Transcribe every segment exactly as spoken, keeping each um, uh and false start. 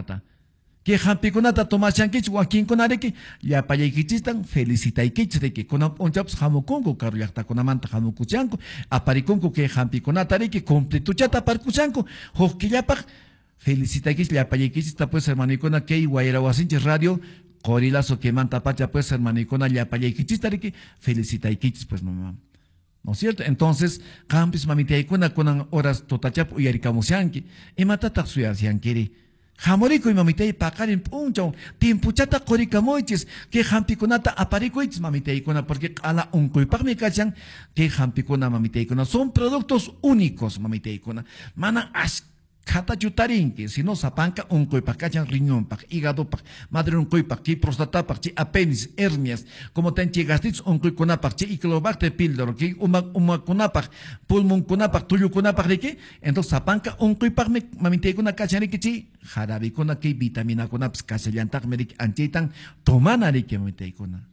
ñuqata. Que hampikunata tomashankich wakinkunariki llapallaykichishtan felicitaykichis riki kunan p'unchapas hamukunku karu llaqtakunamanta hamukuchanku aparikunku que hampikunata riki completuchata aparkushanku huk killapaq felicitaykichis llapallaykichista pues hermanikuna kay wayra wasinchis radio qorilazo quemanta pacha pues hermanikuna llapallaykichista riki felicitaykichis pues mamá. ¿No es cierto? Entonces, campis mamitaykuna kunan horas totachap uyarikamusyanki imatataq suyasyankiri. Hamorico y mamitei pakarin puncho, timpuchata korikamoichis, que hampikunata aparikoichis mamiteikuna, porque ala unkuipakmi kachan, que hampikuna mamiteikuna, son productos únicos mamiteikuna. Mana as kata chutarinki, sino sapanka unkuipak kachan riñonpak, hígadopak, madre unkuipak, chi prostatapak, chi apéndice, hernias, como tenchi gastritis unkuikunapak, chi iclobacter píldoro, chi umakunapak, pulmonkunapak, tuyukunapak, riki, entonces sapanka unkuipak mamiteikuna kachan riki chi, jarabikuna ki vitamina kunapas kashallantak merik anchitan tomana riki mamiteikuna.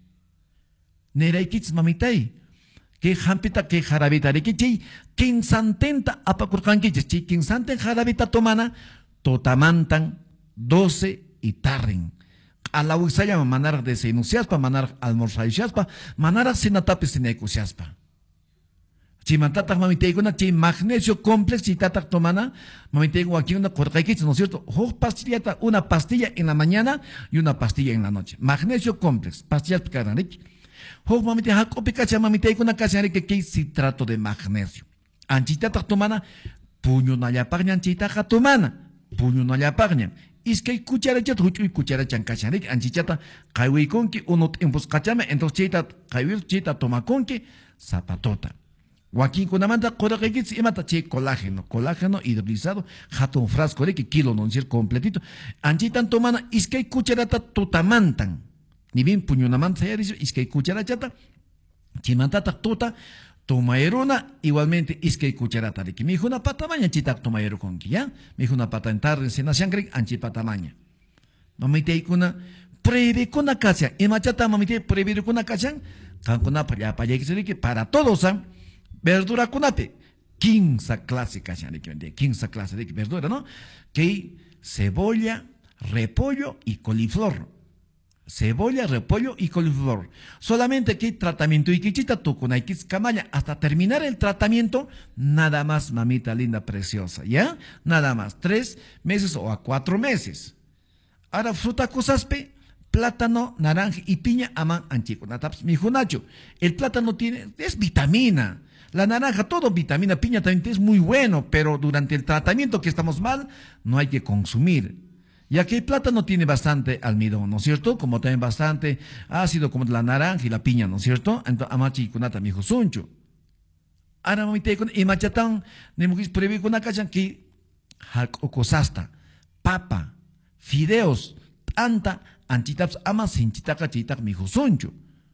Neraikits mamitay. Que hampita que jarabita riki chi quinsantenta apakurkankichis chi quinsanten jarabita tomana totamantan doce y tarren. A la uisaya manar de senunciaspa manar almorzayaspa manar sinatapis sinekusiaspa. Chimantata mamiteikuna chi magnesio complex y tatak tomana mamiteikuna aquí una corcaikichis, ¿no es cierto? Ho pastillata, una pastilla en la mañana y una pastilla en la noche. Magnesio complex, pastillas picaran riki. Hok mamite hakopi kacha mamite kuna kacha que que citrato de magnesio. Anchita tomana puño na la parña anchita tomana puño na la parña. Es que cuchara chat huchu cuchara chankacha rik anchichata kaiwi konki uno tiempos kachame entonces chita kaiwi chita toma konki zapatota. Joaquín kunamanda korakekits imata che colágeno, colágeno hidrolizado, jato un frasco de que kilo no decir completito. Anchitan tomana es que cucharata tutamantan. Ni bien puñonamanta ya dice, es que cucharachata, chimantata tota, tomaerona, igualmente es que cucharata de que mi hijo una patamaña chita tomaero con que ya, mi hijo una pata en tarde, se nace angre, anchi patamaña. Mamite kuna, preve con la casa, y machata mamite preve con la casa, can con la para para que para todos, verdura con ape, quince clase casa de que quince clase de verdura, ¿no? Que cebolla, repollo y coliflor. Cebolla, repollo y coliflor. Solamente que tratamiento y quichita tu con camaya. Hasta terminar el tratamiento, nada más, mamita linda, preciosa, ¿ya? Nada más, tres meses o a cuatro meses. Ahora, fruta cosaspe, plátano, naranja y piña, aman anchico. Nataps, mi junacho. El plátano tiene, es vitamina. La naranja, todo vitamina, piña también es muy bueno, pero durante el tratamiento que estamos mal, no hay que consumir. Ya que el plátano tiene bastante almidón, ¿no es cierto? Como también bastante ácido, como la naranja y la piña, ¿no es cierto? Entonces, amachi kunata mi hijo suncho. Ahora, mamite con y machatán, nemujis previ con acachan que halcocosasta, papa, fideos, anta, anchitaps ama sin chitaca chitak mi hijo suncho.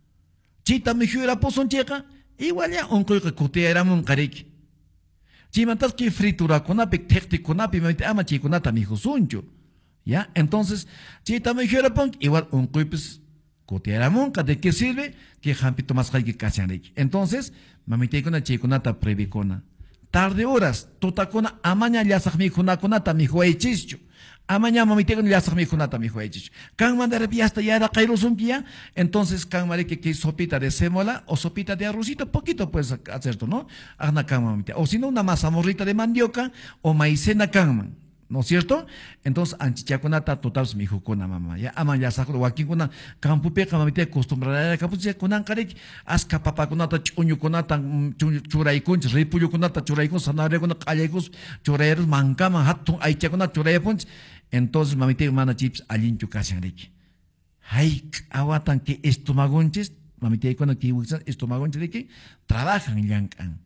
Chita mi hijo era pozón checa, igual ya un coy que cotea un careque. Chimantas que fritura con ape, tecti con ape, mamite amachi kunata mi hijo suncho. ¿Ya? Entonces, chita me dijera punk, igual un cuipes, cotiera monca, ¿de qué sirve? Que jampito más hay que cachanrik. Entonces, mamite con la chiconata previcona. Tarde horas, totacona, amaña yasakmi junaconata, mi juechicho. Amaña mamite con yasakmi junata, mi juechicho. Can mandar hasta ya era cairosumquia, entonces, can mare que sopita de sémola o sopita de arrocito, poquito puedes hacer, ¿no? Agna can mamite. O si no, una mazamorrita de mandioca o maicena canman. ¿No es cierto? Entonces, anchichaconata total mi jukuna mamá. Ya aman ya saco joaquín kuna campo peca mamite acostumbrada a capucha con ancarek, asca papa conata chuño conata churaikunch, ripuyo conata churaikun, sanaria con callegos, churairos, mancama, hatun, aicha con churaipunch. Entonces, mamite mana chips alinchu casanrik. Hay aguatan que estomagonches, mamite con aquí estomagonches de que trabajan en yancan.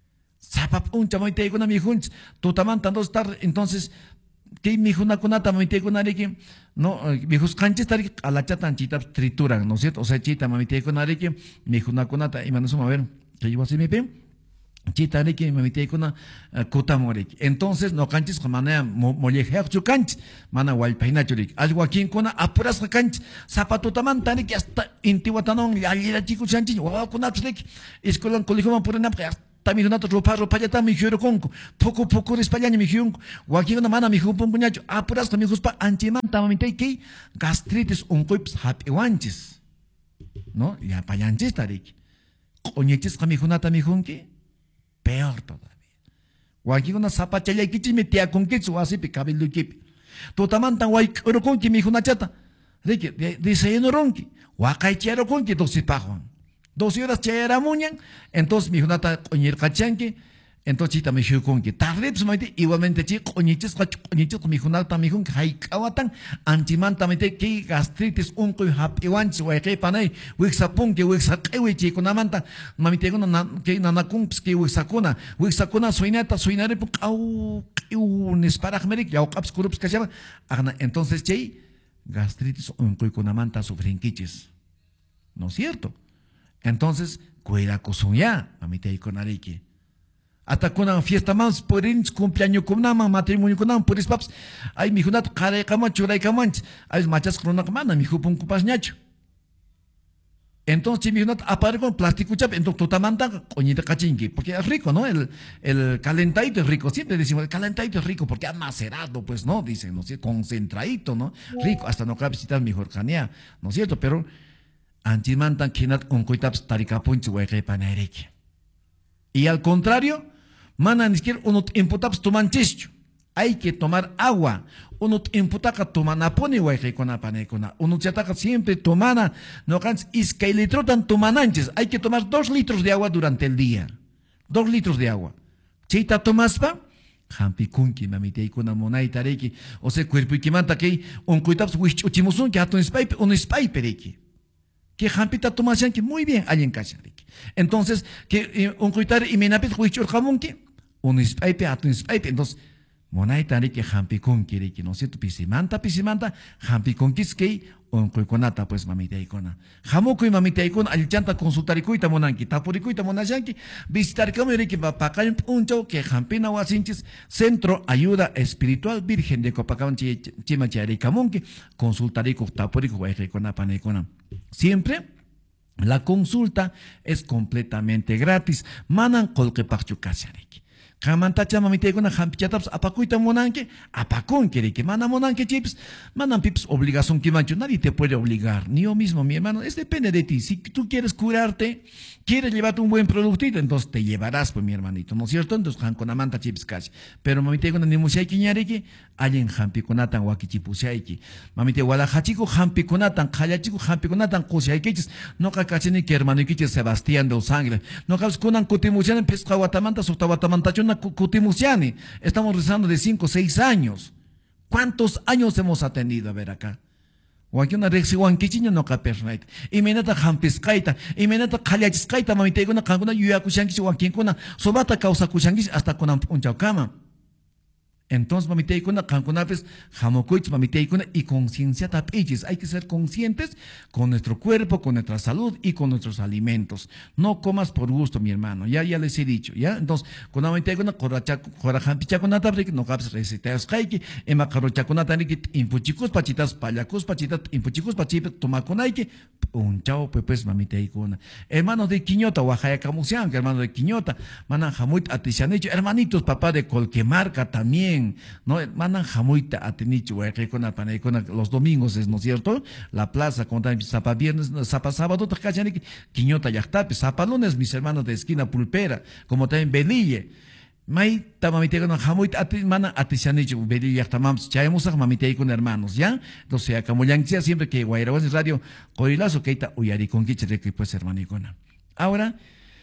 Zapap un chamoite con mi hunch, totamantan dos tar, entonces, que mi juna conata, mamite con ariki, no, mi jus canches tarik a la chatan chita trituran, ¿no es cierto? O sea, chita, mamite con ariki, mi juna conata, y manos a ver, que yo así me pe, chita ariki, mamite con cotamoriki. Entonces, no canches con manera mollejeak chu canch, mana walpaina churik. Algo aquí en cona, apuras canch, zapato tamantan, que hasta intiwatanon, y allí la chico chanchi, o con atrik, escolan colijoma por una También una ropa ropa ya está mi hijo conco. Poco poco de España mi hijo. Guaki una mana mi hijo pongo ñacho. Apuras con mi hijo pa anchiman tamamite que gastritis un coips happy wanches. ¿No? Ya payanches tarik. Coñeches con mi hijo nata mi hijo que peor todavía. Guaki una zapachaya que te metía con que su hace picabelo que. Totamanta guay oro con que mi hijo nachata. De que dice no ronqui. Guacay chero con que dosi pajuan. Dos horas chayara muñan, entonces mi hijo nata coñir cachanque, entonces chita mi hijo con que tarde, pues me igualmente chi coñiches, coñiches con mi hijo nata mi hijo que hay kawatan, antimanta mete que gastritis un coy happy once, o que panay, wixapun que wixakewi chi con amanta, mami tengo na que nanacumps que wixacuna, wixacuna suinata, suinare puk au, un esparajmeric, ya o caps curups que llama, entonces chi gastritis un coy con amanta sufrinquiches, ¿no es cierto? Entonces, cuida cosunya, mamita y con arique. Hasta con una fiesta más, por ir cumpleaños con una matrimonio con una, por eso, paps, ay, mi junat, cara de cama, chura y camanch, ay, machas con una camana, mi jupón cupas ñacho. Entonces, mi junat, apare con plástico chap, entonces, totamanta, coñita cachingue, porque es rico, ¿no? El, el calentadito es rico, siempre decimos, el calentadito es rico, porque ha macerado, pues, ¿no? Dicen, ¿no es cierto? Concentradito, ¿no? Rico, hasta no cabe citar mejor canea, ¿no es cierto? Pero, antimantan kinat onkoitaps tarikapunchi hueque panaereke. Y al contrario, manan izquierdo uno imputaps toman chicho. Hay que tomar agua. Uno imputaka toman apone hueque con apanecona. Uno chataka siempre tomana, no cans iscailitrotan tomananches. Hay que tomar dos litros de agua durante el día. Dos litros de agua. Chita tomaspa. Hampi kunki mamite ikuna monai tareki. O sea, cuerpo y que manta que onkoitaps wish uchimusun que aton spaipe, un spaipe reki. Que jampita tomasan que muy bien alguien cacharik. Entonces, que un coitar y menapit huichor jamón que un spaipe a tu spaipe. Entonces, monai tari que jampi con quiere que no sé tu pisimanta, pisimanta, jampi con que un coiconata, pues mamita icona. Jamoko y mamita icona, al chanta consultar y cuita monanki, tapuricuita monayanki, visitar como que va para acá un chau que jampina huasinchis, Centro Ayuda Espiritual Virgen de Copacabana, Chimachari Camonque, consultar y tapurico, guayrecona, panecona. Siempre la consulta es completamente gratis. Manan colque pachu casareki. Kamantacha mamite con hampichataps apacuita monanque, apacón quiere que mana monanque chips, manan pips obligación que mancho, nadie te puede obligar, ni yo mismo, mi hermano, es depende de ti. Si tú quieres curarte, quieres llevarte un buen productito, entonces te llevarás, pues mi hermanito, ¿no es cierto? Entonces han con amanta chips casi. Pero mamite con animusiaiki ñareki, allen hampi conatan wakichipusiaiki. Mamite walajachico hampi conatan, kayachico hampi conatan kusiaikichis, no cacachini que hermano iquichis Sebastián de Sangre, no caus conan cutimusian pesca guatamanta, softaguatamanta, Cutimusiani. Estamos rezando de cinco o seis años. ¿Cuántos años hemos atendido a ver acá? O aquí una rexi huanquichiña no capernaita. Y menata jampiscaita. Y menata caliachiscaita. Mamite una canguna yuyakushankish huanquincuna. Sobata causa kushankish hasta con un chaucama. Entonces, mamite kuna canconapes, jamocoich, mamite kuna y conciencia tapiches. Hay que ser conscientes con nuestro cuerpo, con nuestra salud y con nuestros alimentos. No comas por gusto, mi hermano. Ya, ya les he dicho, ¿ya? Entonces, con mamite kuna, corajampicha kuna tabrik, no caps recetas kaiki, ema carocha kuna tarik, impuchicus pachitas, payacus pachitas, impuchicus pachitas, tomaconaiki, un chao, pues, pues, mamite kuna. Hermanos de Quiñota, Oaxaca, Camusian, hermano de Quiñota, manan jamuit atishanecho, hermanitos, papá de Colquemarca también. No, mandan jamuita a Tenicho, los domingos, ¿no es cierto? La plaza, cuando hay zapa viernes, zapa sábado, Quiñota Yachtape, zapa lunes, mis hermanos de esquina Pulpera, como también Belille. May tamamitegano jamuita atimana atishanicho Belille Yachtamams, chayamusa mamite con hermanos, ¿ya? Entonces, acá Moyanxia, siempre que Guayraguas Radio, Coilazo, Keita, Uyari con Kichre, que pues hermanicona. Ahora,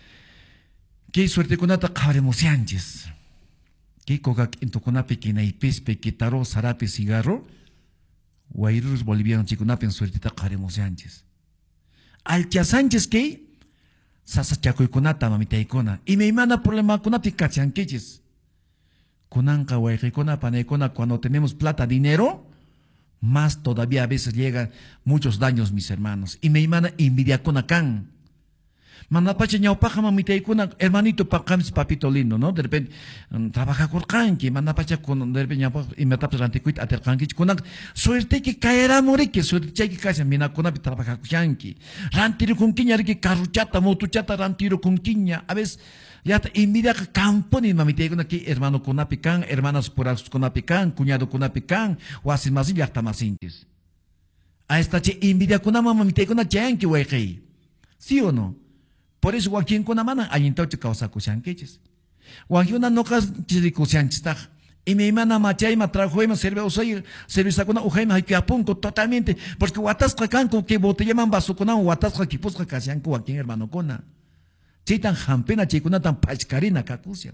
qué suerte con ata cabremos yanches. Que coca en toconape que naipes pequetaro sarape cigarro, guairus bolivianos chiconape en suertita caremos antes. Alcha Sánchez que sasa chaco y conata mamita icona. Y me imana problema conati cachanqueches. Conanca guairicona panecona cuando tenemos plata, dinero, más todavía a veces llegan muchos daños, mis hermanos. Y me imana envidia con acán. Manapacha ñawpaja mamitaykuna, hermanito paqamis papito lindo, ¿no? De repente, um, trabaja korqanki, manapacha con, de repente ñawpaja imatapas rantikuita aterqanki, kunak, suerte que caerá moriki, suerte que casa, mina kunapi trabaja kushanki. Rantiro con quiña, que carruchata, motuchata, rantiro con quiña, a veces, ya envidia campo ni mamitaykuna que hermano kunapi kan, hermanas puras kunapi kan, cuñado kunapi kan, o así más y ya está más intis. A esta che envidia kunama mamitaykuna chanki, wejei. ¿Sí o no? Por eso, Joaquín con la mano, hay entonces causa cuchanqueches. Joaquín no cas chiricuchanchista. Y mi hermana machay ma trajo y me sirve o soy servicio con ujaima hay que apunco totalmente. Porque guatasca canco que botella man vaso con un guatasca que pusca casianco Joaquín hermano cona. Chitan jampena chicuna tan pachcarina cacusian.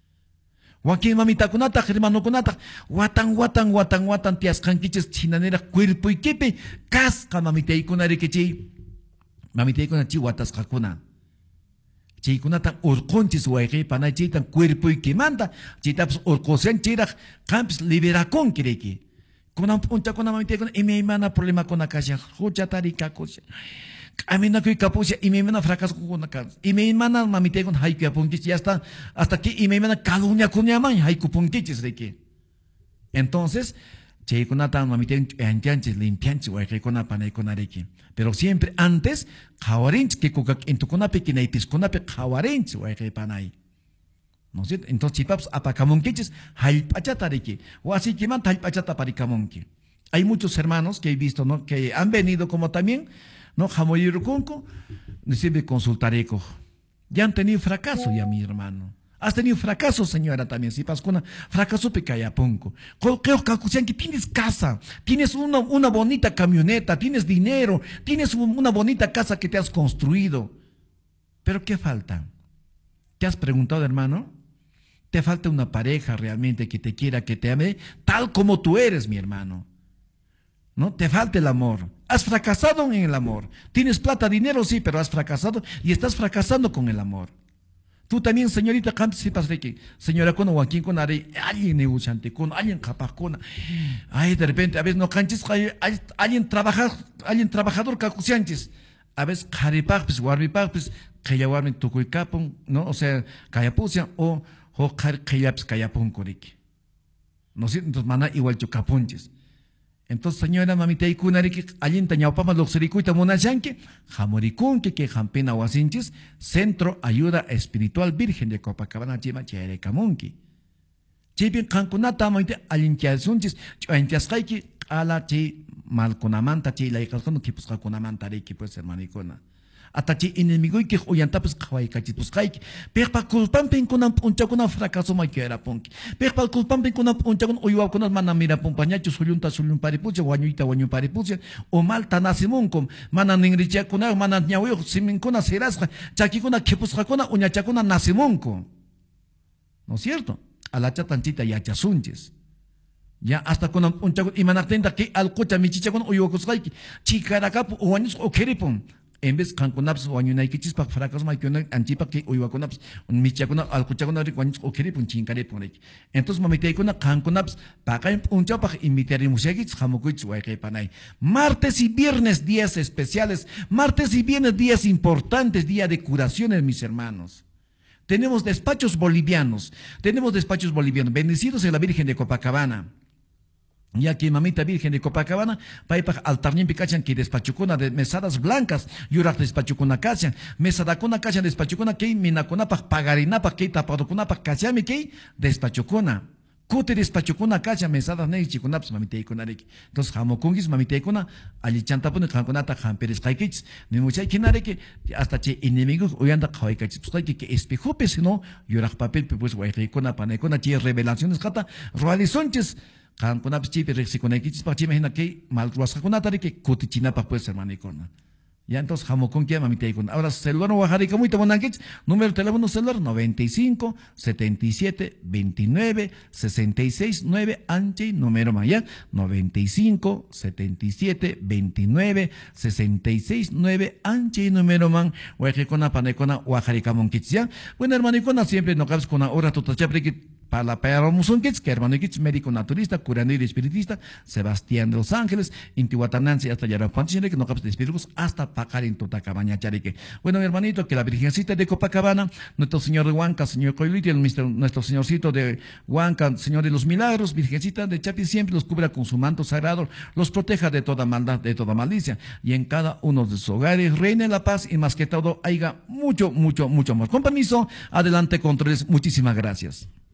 Joaquín mamita kunata hermano kunata. Watan watan watan watan tias canquiches chinanera cuerpo y kepe. Casca mamita y kunare que chi. Mamita y kuna chi guatasca kuna. Chaykunatan urqunchis wayqi panay chaytan cuerpo y quemanta chaytapas urqusen chayrak qampis liberakun kiriki kunan punchakuna mamitaykuna imaymana problemakuna kashan huchatari kakusha caminakuy kapusha imaymana fracasokuna kas imaymana mamitaykuna haykuyapunkichis ya hasta hasta que imaymana calumniakuñaman haykupunkichis riki. Entonces chaykunatan mamitaykuna antianchis limpianchis wayqikuna panaykunariki. Pero siempre antes, jawarinch que coca en tu conape que naipis conape jawarinch o hay panay. ¿No es cierto? Entonces, chipaps apacamonquiches, halpachatariki, o así que man halpachata paricamonqui. Hay muchos hermanos que he visto, ¿no? Que han venido como también, ¿no? Jamoyirocunco, siempre consultareco. Ya han tenido fracaso ya, mi hermano. Has tenido fracaso, señora, también. Si pascuna, fracaso pecayapunco. Creo que tienes casa, tienes una, una bonita camioneta, tienes dinero, tienes una bonita casa que te has construido. Pero ¿qué falta? ¿Te has preguntado, hermano? Te falta una pareja realmente que te quiera, que te ame, tal como tú eres, mi hermano. ¿No? Te falta el amor. Has fracasado en el amor. Tienes plata, dinero, sí, pero has fracasado y estás fracasando con el amor. Tú también, señorita, participas de que, señora, con Joaquín, con alguien negociante, con alguien capaz, con, ay, de repente, a veces no canches, alguien trabaja, alguien trabajador cacuciantes, a veces, caripapis, guarbipapis, kayawarmi tukuykapun, ¿no? O sea, kayapusian, o, o kayapis kayapun koriki. ¿No es cierto? Entonces, mana igual chucapunches. Entonces, señora, mamita, y kunariki, allí tañaupama loxericuita monachanque, jamoricunque, que jampena huasinches, Centro Ayuda Espiritual Virgen de Copacabana, chima, cherecamunqui. Chipin, cankunata, mamita, allí chiasunches, chuantiascaiki, ala, chi, malconamanta, chi, la hija, cuando kipus caconamanta, riki, pues, hermanicona. Atachi enemigo y que oyantapes kawai cachipus kaiki. Perpa culpan penkunan punchakuna fracaso maquiera punki. Perpa culpan penkunan punchakun oyuakunas mana mira pumpañacho sulunta sulun paripucha guanyuita guanyu paripucha o malta nasimunkum mana ningrichakuna mana ñawiyo siminkuna serasca chakikuna kipusjakuna uñachakuna nasimunku. ¿No es cierto? Alacha tanchita yachasunches. Ya hasta con un chakun imanatenda que alcocha michichakun oyuakuskaiki. Chicarakapu o guanyus o keripun. En vez cancunaps o añuna y que chispa fracas maicona antipa que oiva conaps un michacuna al cuchacuna ricuanis o querip un chincare pone. Entonces mamiteicuna cancunaps paca un chapa imitari museguits jamocuits o panay. Martes y viernes días especiales, martes y viernes días importantes, día de curaciones, mis hermanos. Tenemos despachos bolivianos, tenemos despachos bolivianos, bendecidos en la Virgen de Copacabana. Ya que mamita Virgen de Copacabana, paipa altarñen picachan que despachucuna de mesadas blancas, yurak despachucuna cachan, mesadacuna cachan despachucuna que minacuna pa pagarinapa que tapadocuna pa cachame que despachucuna. Cute despachucuna cachan mesadas ne chicunaps mamita iconareki. Entonces jamocungis mamita icona, allí chantapone canconata jamperes kaikich, ni mucha que hasta che enemigos oyanda kawaikachis, pues que espejope, sino yurak papel, pues guayicona panecona, che revelaciones jata, roalizonches. Kan kunap chipi reksi konekich pa chime hina que mal ruasa kunatari que kutichina pa pues hermanicona. Ya entonces jamo con que mamita con. Ahora celular no bajaré como te monanquich, número de teléfono celular noventa y cinco, setenta y siete, veintinueve, sesenta y seis, nueve anche número maya noventa y cinco, setenta y siete, veintinueve, sesenta y seis, nueve anche número man waje con panecona wajarika monquich ya. Bueno hermanicona siempre no cabes con una hora totachapre que para la perra musunquits, que hermano Kitz, médico naturista, curandero y espiritista, Sebastián de los Ángeles, Intihuatanansi hasta Yarapanchile, que no capes de espíritus, hasta pakarin tutakabaña charique. Bueno, mi hermanito, que la Virgencita de Copacabana, nuestro Señor de Huanca, Señor Coiliti, nuestro, nuestro Señorcito de Huanca, Señor de los Milagros, Virgencita de Chapi, siempre los cubra con su manto sagrado, los proteja de toda maldad, de toda malicia, y en cada uno de sus hogares reine la paz y más que todo haya mucho, mucho, mucho amor. Con permiso, adelante, controles. Muchísimas gracias.